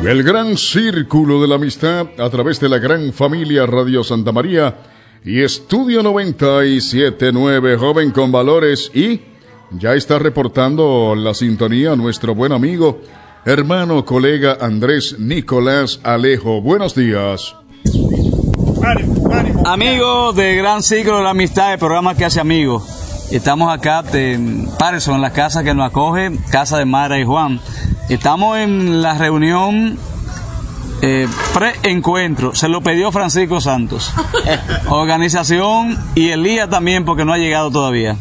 El gran círculo de la amistad a través de la gran familia Radio Santa María y Estudio 97.9, joven con valores, y ya está reportando la sintonía nuestro buen amigo, hermano, colega Andrés Nicolás Alejo. Buenos días. Amigos de Gran Ciclo de la Amistad, el programa que hace amigos. Estamos acá en Patterson, en la casa que nos acoge, casa de Mara y Juan. Estamos en la reunión pre-encuentro, se lo pidió Francisco Santos. Organización y Elías también, porque no ha llegado todavía.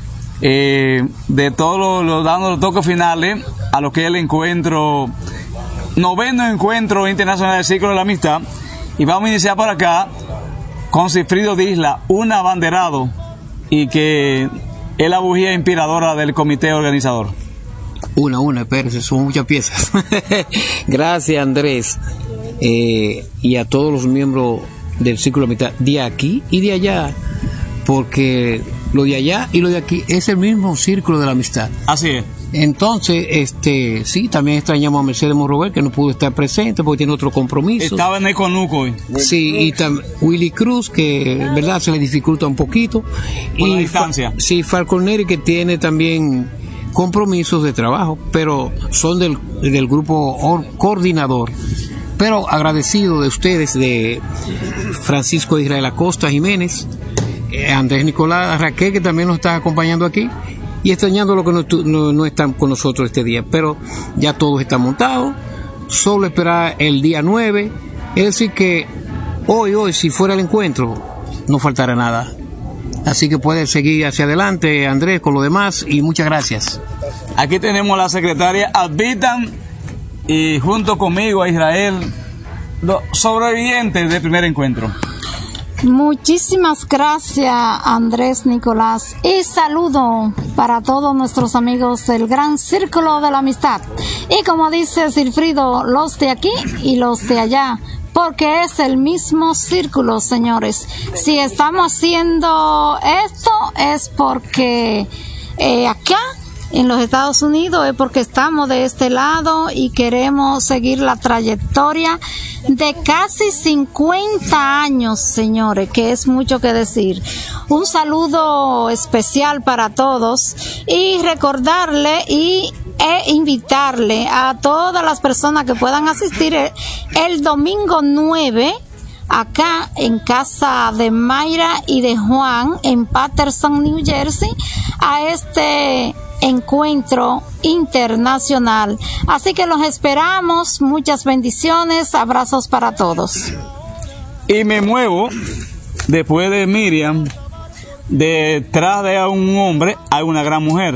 De todos dando los toques finales a lo que es el encuentro, noveno encuentro internacional del Ciclo de la Amistad. Y vamos a iniciar por acá con Cifrido Disla, un abanderado y que es la bujía inspiradora del comité organizador. Espérese, son muchas piezas. Gracias, Andrés, y a todos los miembros del Círculo de Amistad de aquí y de allá, porque lo de allá y lo de aquí es el mismo Círculo de la Amistad. Así es. Entonces, sí, también extrañamos a Mercedes Morrover, que no pudo estar presente porque tiene otro compromiso. Estaba en Econuco hoy. Sí, y Willy Cruz, que verdad se le dificulta un poquito. Por la y distancia. Sí, Falconeri, que tiene también compromisos de trabajo, pero son del grupo coordinador. Pero agradecido de ustedes, de Francisco Israel Acosta Jiménez, Andrés Nicolás Raquel, que también nos está acompañando aquí, y extrañando lo que no están con nosotros este día, pero ya todo está montado, solo esperar el día 9, es decir que hoy si fuera el encuentro, no faltará nada. Así que puede seguir hacia adelante, Andrés, con lo demás, y muchas gracias. Aquí tenemos a la secretaria Advitan y junto conmigo a Israel, los sobrevivientes del primer encuentro. Muchísimas gracias, Andrés Nicolás, y saludo para todos nuestros amigos del Gran Círculo de la Amistad. Y como dice Silfrido, los de aquí y los de allá, porque es el mismo círculo, señores. Si estamos haciendo esto es porque acá en los Estados Unidos es porque estamos de este lado y queremos seguir la trayectoria de casi 50 años, señores, que es mucho que decir. Un saludo especial para todos y recordarle e invitarle a todas las personas que puedan asistir el domingo 9 acá en casa de Mayra y de Juan en Patterson, New Jersey, a este encuentro internacional. Así que los esperamos, muchas bendiciones, abrazos para todos. Y me muevo, después de Miriam, detrás de un hombre hay una gran mujer,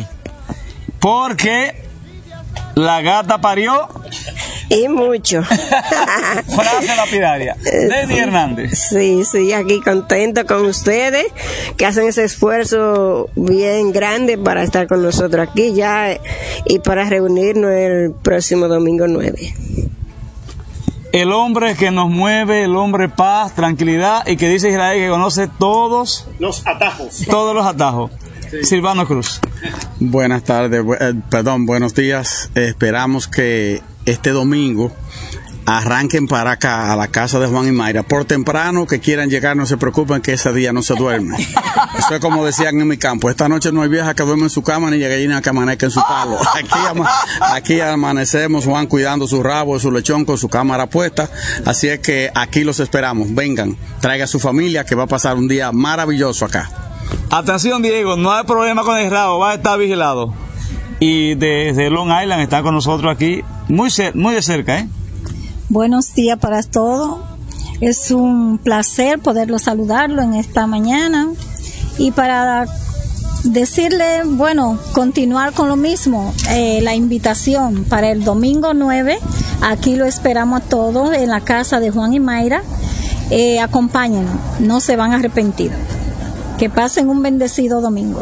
porque la gata parió y mucho. Frase lapidaria. Lenny Hernández. Sí, aquí contento con ustedes, que hacen ese esfuerzo bien grande para estar con nosotros aquí ya y para reunirnos el próximo domingo 9. El hombre que nos mueve, el hombre paz, tranquilidad, y que dice Israel que conoce todos los atajos. Todos los atajos. Sí. Silvano Cruz. Buenas tardes, buenos días. Esperamos que este domingo arranquen para acá, a la casa de Juan y Mayra. Por temprano que quieran llegar, no se preocupen que ese día no se duerme. Eso es como decían en mi campo: esta noche no hay vieja que duerme en su cama, ni gallina que amanezca en su palo. Aquí amanecemos, Juan cuidando su rabo, su lechón con su cámara puesta. Así es que aquí los esperamos. Vengan, traiga a su familia, que va a pasar un día maravilloso acá. Atención, Diego, no hay problema con el rabo, va a estar vigilado. Y desde Long Island está con nosotros aquí, muy de cerca, Buenos días para todos. Es un placer poderlo saludarlo en esta mañana. Y para decirle, continuar con lo mismo, la invitación para el domingo 9, aquí lo esperamos a todos en la casa de Juan y Mayra. Acompáñenos, no se van a arrepentir. Que pasen un bendecido domingo.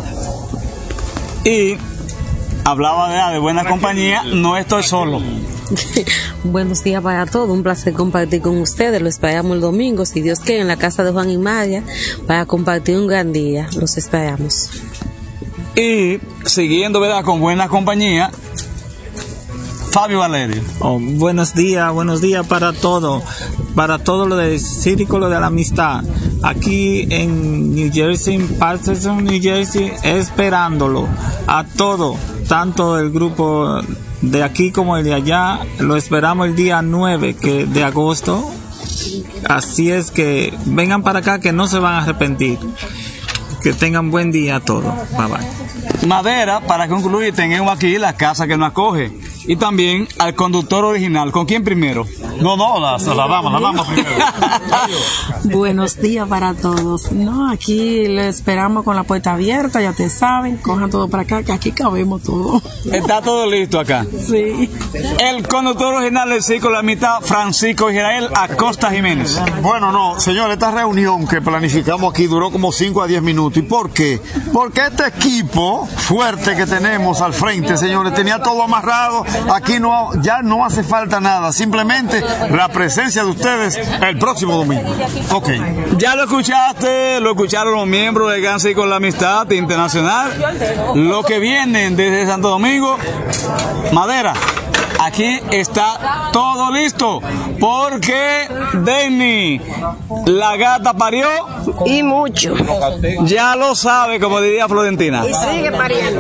Y hablaba de buena compañía, no estoy solo. Buenos días para todos, un placer compartir con ustedes. Lo esperamos el domingo, si Dios quiere, en la casa de Juan y María, para compartir un gran día. Los esperamos. Y siguiendo, con buena compañía, Fabio Valerio. Buenos días para todo lo del Círculo de la Amistad, aquí en New Jersey, en Patterson, New Jersey, esperándolo a todo, tanto el grupo de aquí como el de allá. Lo esperamos el día 9 de agosto, así es que vengan para acá, que no se van a arrepentir. Que tengan buen día a todos. Bye bye. Madera, para concluir, tenemos aquí la casa que nos acoge y también al conductor original. ¿Con quién primero? No, la dama primero. Buenos días para todos. No, aquí le esperamos con la puerta abierta, ya te saben, cojan todo para acá, que aquí cabemos todo. Está todo listo acá. Sí. El conductor original del Círculo de la Amistad, Francisco Israel Acosta Jiménez. Bueno, no, señor, esta reunión que planificamos aquí duró como 5 a 10 minutos. ¿Y por qué? Porque este equipo fuerte que tenemos al frente, señores, tenía todo amarrado. Aquí ya no hace falta nada, simplemente la presencia de ustedes el próximo domingo. Ok. Ya lo escuchaste, lo escucharon los miembros del Gran Círculo de la Amistad Internacional, los que vienen desde Santo Domingo. Madera, aquí está todo listo, porque Denny, la gata parió. Y mucho. Ya lo sabe, como diría Florentina. Y sigue pariendo.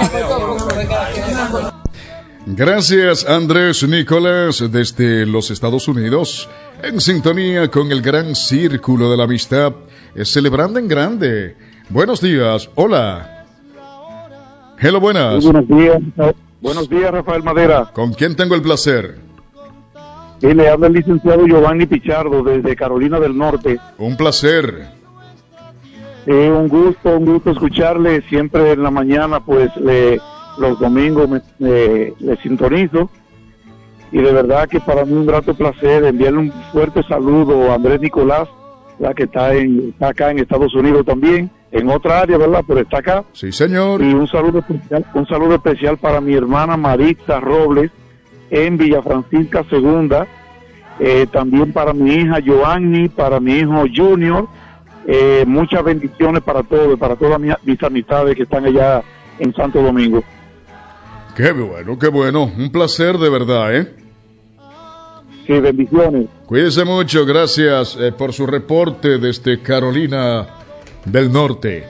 Gracias, Andrés Nicolás, desde los Estados Unidos, en sintonía con el Gran Círculo de la Amistad, celebrando en grande. Buenos días, hola. Hello, buenas. Buenos días, Rafael Madera. ¿Con quién tengo el placer? Y le habla el licenciado Giovanni Pichardo, desde Carolina del Norte. Un placer. Un gusto escucharle. Siempre en la mañana, pues, los domingos le sintonizo. Y de verdad que para mí un grato placer enviarle un fuerte saludo a Andrés Nicolás, la que está acá en Estados Unidos también, en otra área, ¿verdad? Pero está acá. Sí, señor. Y un saludo especial para mi hermana Maritza Robles, en Villa Francisca Segunda, también para mi hija Joanny, para mi hijo Junior. Muchas bendiciones para todos, para todas mis amistades que están allá en Santo Domingo. Qué bueno, un placer de verdad, ¿eh? Sí, bendiciones. Cuídese mucho, gracias por su reporte desde Carolina del Norte.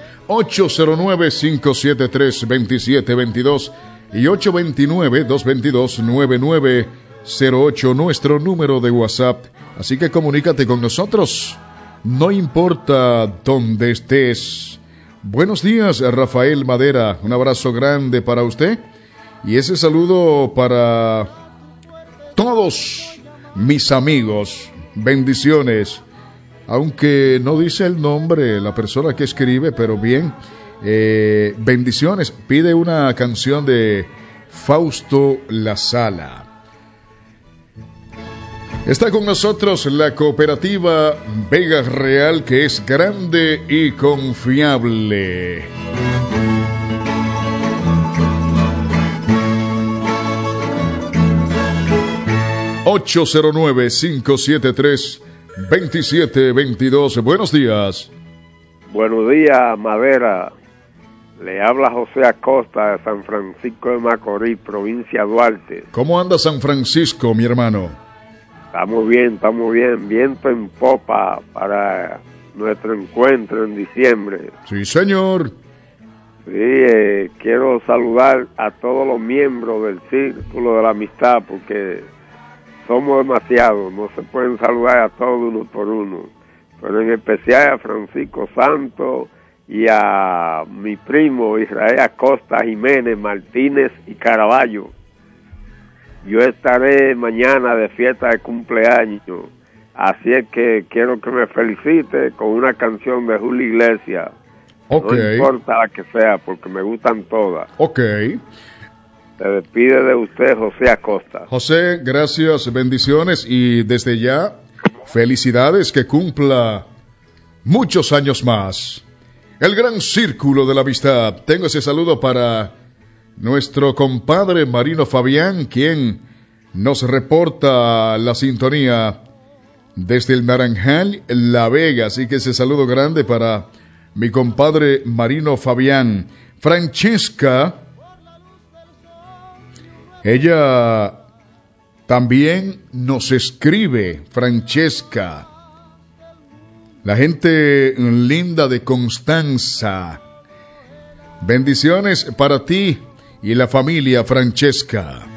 809-573-2722 y 829-222-9908, nuestro número de WhatsApp. Así que comunícate con nosotros, no importa dónde estés. Buenos días, Rafael Madera, un abrazo grande para usted y ese saludo para todos mis amigos. Bendiciones. Aunque no dice el nombre la persona que escribe, pero bien, bendiciones. Pide una canción de Fausto La Sala. Está con nosotros la cooperativa Vega Real, que es grande y confiable. ...809-573-2722. Buenos días. Buenos días, Madera. Le habla José Acosta de San Francisco de Macorís, provincia Duarte. ¿Cómo anda San Francisco, mi hermano? Estamos bien. Viento en popa para nuestro encuentro en diciembre. Sí, señor. Sí, quiero saludar a todos los miembros del Círculo de la Amistad, porque somos demasiados, no se pueden saludar a todos uno por uno, pero en especial a Francisco Santos y a mi primo Israel Acosta Jiménez, Martínez y Caraballo. Yo estaré mañana de fiesta de cumpleaños, así es que quiero que me felicite con una canción de Julio Iglesias. Okay. No importa la que sea, porque me gustan todas. Ok. Se despide de usted, José Acosta. José, gracias, bendiciones y desde ya, felicidades, que cumpla muchos años más. El Gran Círculo de la Amistad. Tengo ese saludo para nuestro compadre Marino Fabián, quien nos reporta la sintonía desde el Naranjal, La Vega. Así que ese saludo grande para mi compadre Marino Fabián. Francesca, ella También nos escribe Francesca, la gente linda de Constanza. Bendiciones para ti y la familia, Francesca.